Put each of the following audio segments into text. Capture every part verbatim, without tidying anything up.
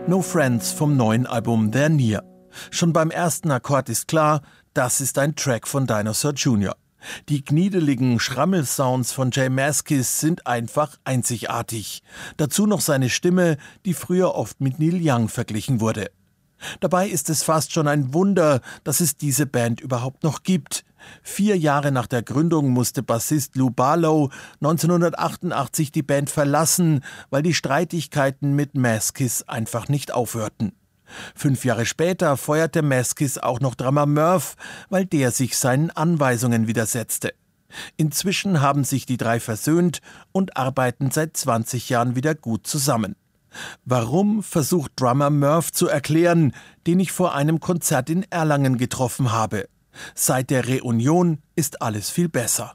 No Friends vom neuen Album They're Near. Schon beim ersten Akkord ist klar, das ist ein Track von Dinosaur Junior Die kniedeligen Schrammelsounds von J Mascis sind einfach einzigartig. Dazu noch seine Stimme, die früher oft mit Neil Young verglichen wurde. Dabei ist es fast schon ein Wunder, dass es diese Band überhaupt noch gibt. Vier Jahre nach der Gründung musste Bassist Lou Barlow neunzehnhundertachtundachtzig die Band verlassen, weil die Streitigkeiten mit Mascis einfach nicht aufhörten. Fünf Jahre später feuerte Mascis auch noch Drummer Murph, weil der sich seinen Anweisungen widersetzte. Inzwischen haben sich die drei versöhnt und arbeiten seit zwanzig Jahren wieder gut zusammen. Warum, versucht Drummer Murph zu erklären, den ich vor einem Konzert in Erlangen getroffen habe. Seit der Reunion ist alles viel besser.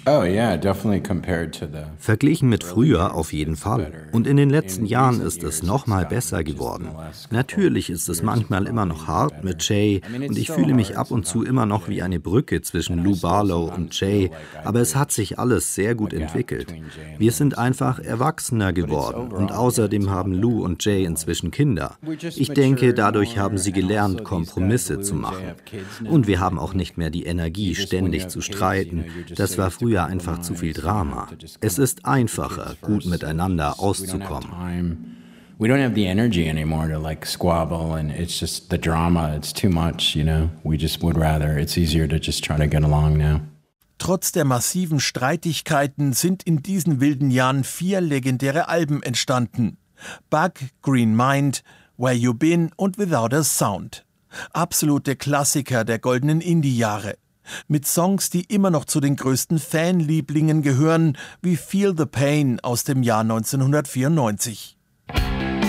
Verglichen mit früher auf jeden Fall. Und in den letzten Jahren ist es noch mal besser geworden. Natürlich ist es manchmal immer noch hart mit Jay und ich fühle mich ab und zu immer noch wie eine Brücke zwischen Lou Barlow und Jay, aber es hat sich alles sehr gut entwickelt. Wir sind einfach erwachsener geworden und außerdem haben Lou und Jay inzwischen Kinder. Ich denke, dadurch haben sie gelernt, Kompromisse zu machen. Und wir haben auch nicht mehr die Energie, ständig zu streiten. Das war früher einfach zu viel Drama. Es ist einfacher, gut miteinander auszukommen. We don't have the energy anymore to like squabble and it's just the drama, it's too much, you know. We just would rather, it's easier to just try to get along now. Trotz der massiven Streitigkeiten sind in diesen wilden Jahren vier legendäre Alben entstanden. Bug, Green Mind, Where You Been und Without a Sound. Absolute Klassiker der goldenen Indie-Jahre. Mit Songs, die immer noch zu den größten Fanlieblingen gehören, wie Feel the Pain aus dem Jahr neunzehnhundertvierundneunzig.